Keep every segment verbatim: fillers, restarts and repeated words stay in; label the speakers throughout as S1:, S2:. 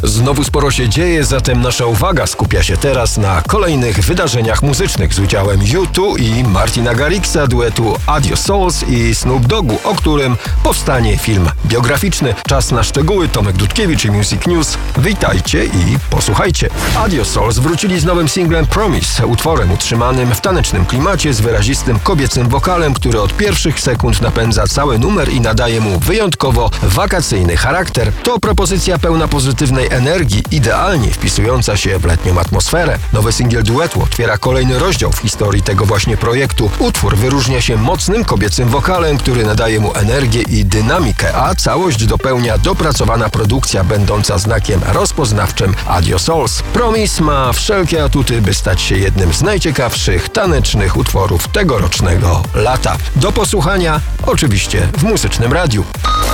S1: Znowu sporo się dzieje, zatem nasza uwaga skupia się teraz na kolejnych wydarzeniach muzycznych z udziałem U dwa i Martina Garrixa, duetu Adios Souls i Snoop Doggu, o którym powstanie film biograficzny. Czas na szczegóły. Tomek Dudkiewicz i Music News. Witajcie i posłuchajcie. Adios Souls wrócili z nowym singlem Promise, utworem utrzymanym w tanecznym klimacie z wyrazistym kobiecym wokalem, który od pierwszych sekund napędza cały numer i nadaje mu wyjątkowo wakacyjny charakter. To propozycja pełna pozytywnej energii, idealnie wpisująca się w letnią atmosferę. Nowy singiel duetu otwiera kolejny rozdział w historii tego właśnie projektu. Utwór wyróżnia się mocnym kobiecym wokalem, który nadaje mu energię i dynamikę, a całość dopełnia dopracowana produkcja będąca znakiem rozpoznawczym Adios Souls. Promise ma wszelkie atuty, by stać się jednym z najciekawszych tanecznych utworów tegorocznego lata. Do posłuchania oczywiście w Muzycznym Radiu.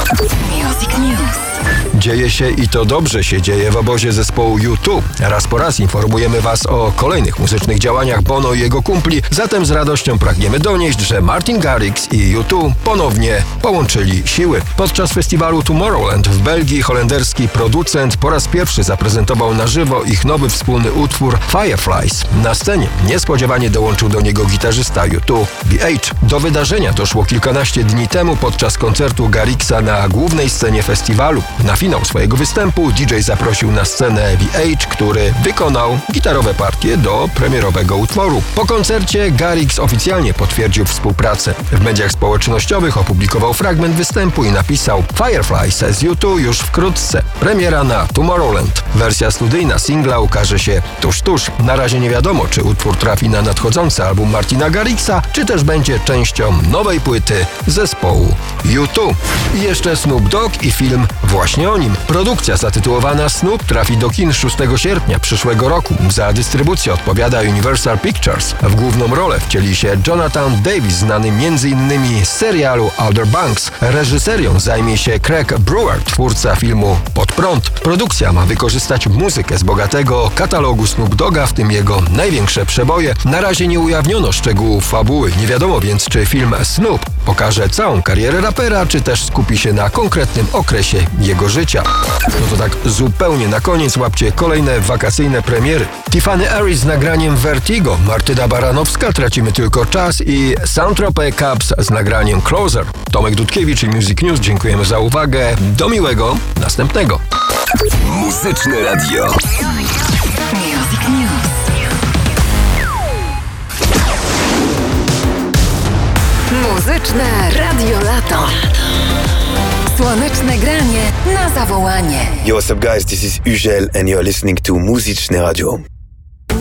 S2: Music News.
S1: Dzieje się i to dobrze się dzieje w obozie zespołu U dwa. Raz po raz informujemy Was o kolejnych muzycznych działaniach Bono i jego kumpli, zatem z radością pragniemy donieść, że Martin Garrix i U dwa ponownie połączyli siły. Podczas festiwalu Tomorrowland w Belgii holenderski producent po raz pierwszy zaprezentował na żywo ich nowy wspólny utwór Fireflies. Na scenie niespodziewanie dołączył do niego gitarzysta U dwa B H. Do wydarzenia doszło kilkanaście dni temu podczas koncertu Garrixa na głównej scenie festiwalu. Na finał swojego występu D J zaprosił na scenę B H, który wykonał gitarowe partie do premierowego utworu. Po koncercie Garrix oficjalnie potwierdził współpracę. W mediach społecznościowych opublikował fragment występu i napisał: Fireflies z U dwa już wkrótce. Premiera na Tomorrowland. Wersja studyjna singla ukaże się tuż, tuż. Na razie nie wiadomo, czy utwór trafi na nadchodzący album Martina Garrixa, czy też będzie częścią nowej płyty zespołu U dwa. I jeszcze Snoop Dogg i film właśnie o nim. Produkcja zatytułowana Snoop trafi do kin szóstego sierpnia przyszłego roku. Za dystrybucję odpowiada Universal Pictures. W główną rolę wcieli się Jonathan Davis, znany między innymi z serialu Outer Banks. Reżyserią zajmie się Craig Brewer, twórca filmu Pod prąd. Produkcja ma wykorzystać muzykę z bogatego katalogu Snoop Dogga, w tym jego największe przeboje. Na razie nie ujawniono szczegółów fabuły. Nie wiadomo więc, czy film Snoop pokaże całą karierę rapera, czy też skupi się na konkretnym okresie jego życia. No to tak zupełnie na koniec łapcie kolejne wakacyjne premiery. Tiffany Harris z nagraniem Vertigo, Martyna Baranowska Tracimy tylko czas i Saint-Tropez Cubs z nagraniem Closer. Tomek Dudkiewicz i Music News, dziękujemy za uwagę. Do miłego następnego.
S3: Muzyczne Radio.
S2: Music News. Muzyczne Radio Lato. Słoneczne granie na zawołanie.
S4: Yo, what's up guys, this is Ugel and you're listening to Muzyczne Radio.